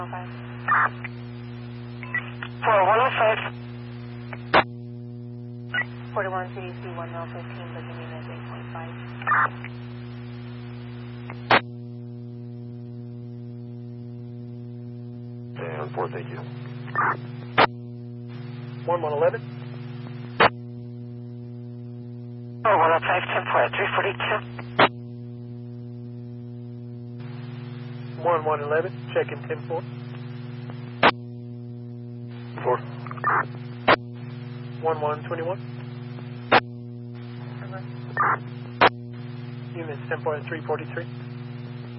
4105. 41 CDC 1 mile 15, looking in at 8.5. And 4, thank you. 1111. 4105, 10-4, 342. 1111, check in 10-4. 4. 1121. Units 10-4 and 343.